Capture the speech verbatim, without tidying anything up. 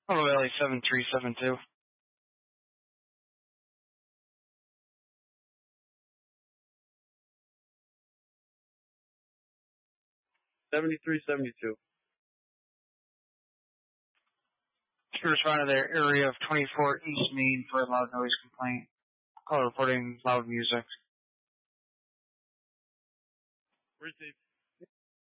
Hello, Valley seven three seven two. seventy-three seventy-two. To respond to their area of twenty-four East Main for a loud noise complaint. Call reporting loud music. Receive.